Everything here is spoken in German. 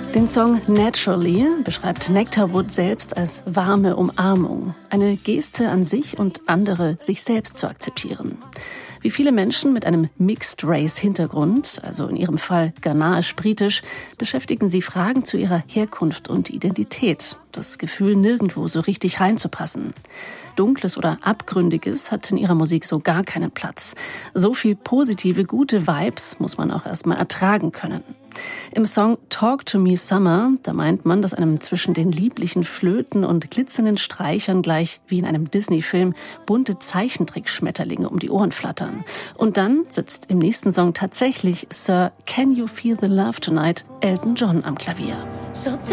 Den Song Naturally beschreibt Nectarwood selbst als warme Umarmung. Eine Geste an sich und andere sich selbst zu akzeptieren. Wie viele Menschen mit einem Mixed-Race-Hintergrund, also in ihrem Fall ghanaisch-britisch, beschäftigen sie Fragen zu ihrer Herkunft und Identität. Das Gefühl, nirgendwo so richtig reinzupassen. Dunkles oder Abgründiges hat in ihrer Musik so gar keinen Platz. So viel positive, gute Vibes muss man auch erstmal ertragen können. Im Song Talk to Me Summer, da meint man, dass einem zwischen den lieblichen Flöten und glitzernden Streichern gleich wie in einem Disney-Film bunte Zeichentrickschmetterlinge um die Ohren flattern. Und dann sitzt im nächsten Song tatsächlich Sir Can You Feel the Love Tonight Elton John am Klavier.